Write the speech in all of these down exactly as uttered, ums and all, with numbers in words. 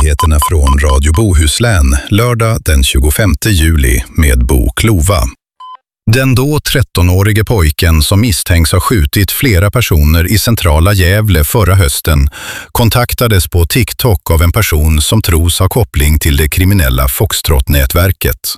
Nyheterna från Radio Bohuslän, lördag den tjugofemte juli med Bo Klova. Den då trettonårige pojken som misstänks ha skjutit flera personer i centrala Gävle förra hösten kontaktades på TikTok av en person som tros ha koppling till det kriminella Foxtrot-nätverket.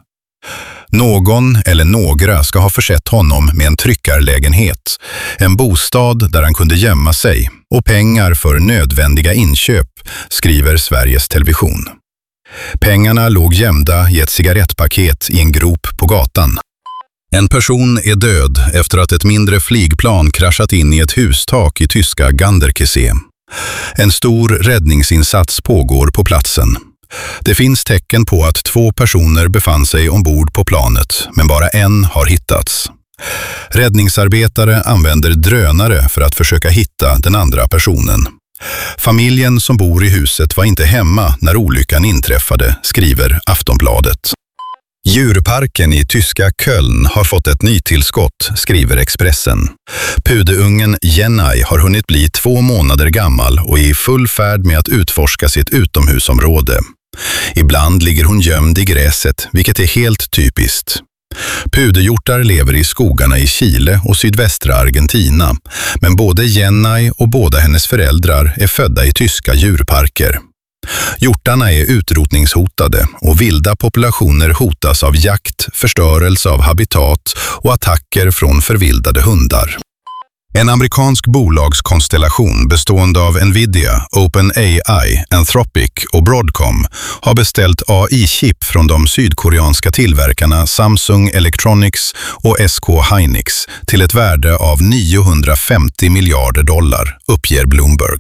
Någon eller några ska ha försett honom med en tryckarlägenhet, en bostad där han kunde gömma sig och pengar för nödvändiga inköp, skriver Sveriges Television. Pengarna låg gömda i ett cigarettpaket i en grop på gatan. En person är död efter att ett mindre flygplan kraschat in i ett hustak i tyska Ganderkesee. En stor räddningsinsats pågår på platsen. Det finns tecken på att två personer befann sig ombord på planet, men bara en har hittats. Räddningsarbetare använder drönare för att försöka hitta den andra personen. Familjen som bor i huset var inte hemma när olyckan inträffade, skriver Aftonbladet. Djurparken i tyska Köln har fått ett nytillskott, skriver Expressen. Pudeungen Jenai har hunnit bli två månader gammal och är i full färd med att utforska sitt utomhusområde. Ibland ligger hon gömd i gräset, vilket är helt typiskt. Puderhjortar lever i skogarna i Chile och sydvästra Argentina, men både Jenai och båda hennes föräldrar är födda i tyska djurparker. Hjortarna är utrotningshotade och vilda populationer hotas av jakt, förstörelse av habitat och attacker från förvildade hundar. En amerikansk bolagskonstellation bestående av Nvidia, OpenAI, Anthropic och Broadcom har beställt A I-chip från de sydkoreanska tillverkarna Samsung Electronics och S K Hynix till ett värde av niohundrafemtio miljarder dollar, uppger Bloomberg.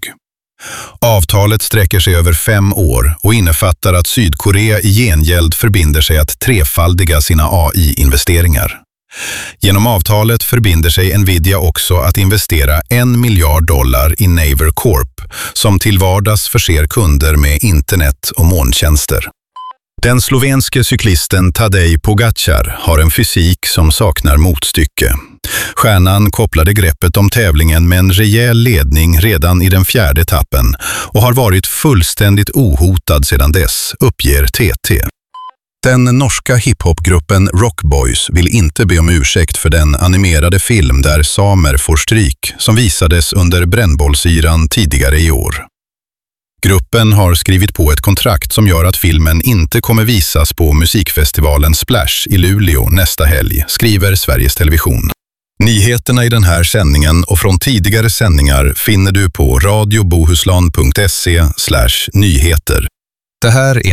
Avtalet sträcker sig över fem år och innefattar att Sydkorea i gengäld förbinder sig att trefaldiga sina A I-investeringar. Genom avtalet förbinder sig Nvidia också att investera en miljard dollar i Naver Corp, som till vardags förser kunder med internet och molntjänster. Den slovenske cyklisten Tadej Pogačar har en fysik som saknar motstycke. Stjärnan kopplade greppet om tävlingen med en rejäl ledning redan i den fjärde etappen och har varit fullständigt ohotad sedan dess, uppger T T. Den norska hiphopgruppen Rockboys vill inte be om ursäkt för den animerade film där samer får stryk som visades under brännbollsyran tidigare i år. Gruppen har skrivit på ett kontrakt som gör att filmen inte kommer visas på musikfestivalen Splash i Luleå nästa helg, skriver Sveriges Television. Nyheterna i den här sändningen och från tidigare sändningar finner du på radiobohuslan punkt se slash nyheter. Det här är